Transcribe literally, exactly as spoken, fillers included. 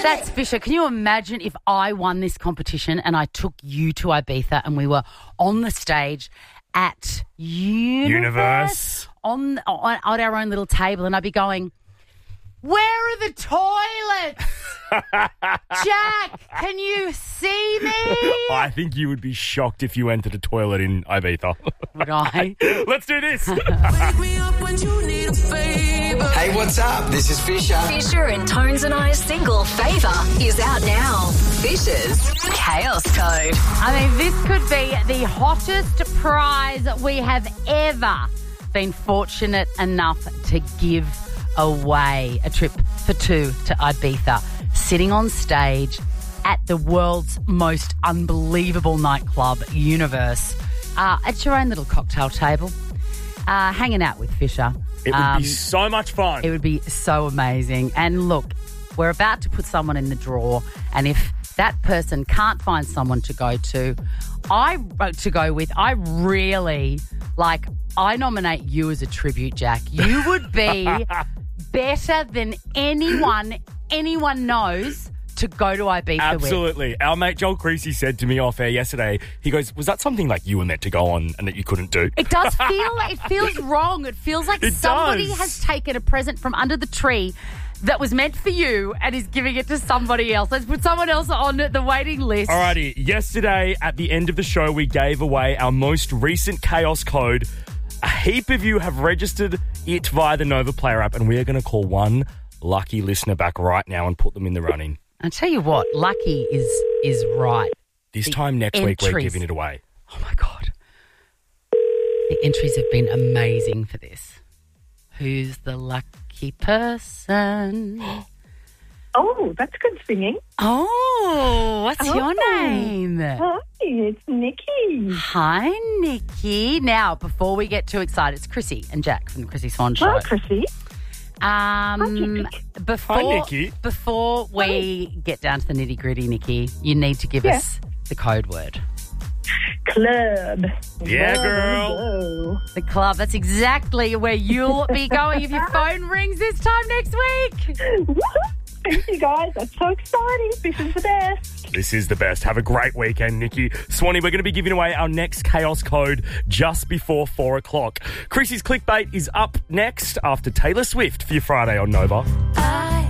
That's Fisher. Can you imagine if I won this competition and I took you to Ibiza and we were on the stage at Universe, Universe. On, on, on our own little table, and I'd be going, where are the toilets? Jack, can you see me? I think you would be shocked if you entered a toilet in Ibiza. Would I? Let's do this. Wake me up when you need a favor. Hey, what's up? This is Fisher. Fisher and Tones and I's single Favour is out now. Fisher's Chaos Code. I mean, this could be the hottest prize we have ever been fortunate enough to give away. A trip for two to Ibiza, sitting on stage at the world's most unbelievable nightclub, Universe, uh, at your own little cocktail table, uh, hanging out with Fisher. It would Um, be so much fun. It would be so amazing. And look, we're about to put someone in the draw, and if that person can't find someone to go to, I to go with, I really, like, I nominate you as a tribute, Jack. You would be better than anyone, anyone knows to go to Ibiza with. Absolutely. Our mate Joel Creasy said to me off air yesterday, he goes, was that something like you were meant to go on and that you couldn't do? It does feel, it feels wrong. It feels like It somebody does. has taken a present from under the tree that was meant for you and is giving it to somebody else. Let's put someone else on the waiting list. Alrighty, yesterday at the end of the show, we gave away our most recent Chaos Code. A heap of you have registered it via the Nova Player app, and we are going to call one lucky listener back right now and put them in the running. I tell you what, lucky is is right. This The time next week, we're entries. giving it away. Oh, my God. The entries have been amazing for this. Who's the lucky person? Oh, that's good singing. Oh, what's Oh. your name? Hi, it's Nikki. Hi, Nikki. Now, before we get too excited, it's Chrissy and Jack from the Chrissy Swan Show. Hi, Chrissy. Um, Hi, before, Hi, Nikki. Before we get down to the nitty gritty, Nikki, you need to give Yeah. us the code word. Club. Yeah, Where girl. we go. The club. That's exactly where you'll be going if your phone rings this time next week. Woohoo! Thank you, guys. That's so exciting. This is the best. This is the best. Have a great weekend, Nikki. Swanee, we're going to be giving away our next Chaos Code just before four o'clock. Chrissy's Clickbait is up next after Taylor Swift for your Friday on Nova. I